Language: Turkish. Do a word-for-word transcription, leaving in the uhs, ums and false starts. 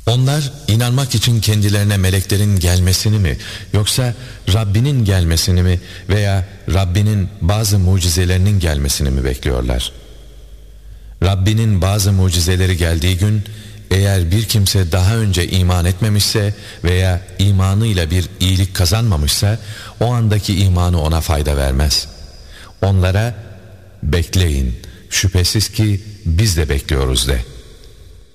Onlar inanmak için kendilerine meleklerin gelmesini mi, yoksa Rabbinin gelmesini mi veya Rabbinin bazı mucizelerinin gelmesini mi bekliyorlar? Rabbinin bazı mucizeleri geldiği gün, eğer bir kimse daha önce iman etmemişse veya imanıyla bir iyilik kazanmamışsa, o andaki imanı ona fayda vermez. Onlara bekleyin, şüphesiz ki biz de bekliyoruz de.